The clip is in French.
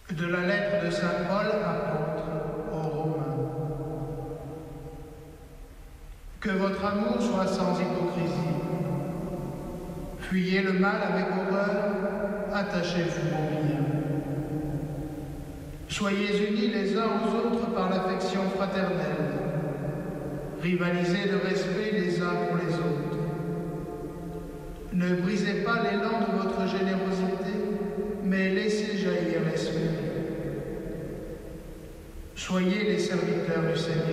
De la lettre de saint Paul, apôtre, aux Romains. Que votre amour soit sans hypocrisie. Fuyez le mal avec horreur, attachez-vous au bien. Soyez unis les uns aux autres par l'affection fraternelle. Rivalisez de respect les uns pour les autres. Ne brisez pas l'élan de votre générosité, mais laissez jaillir l'esprit. Soyez les serviteurs du Seigneur.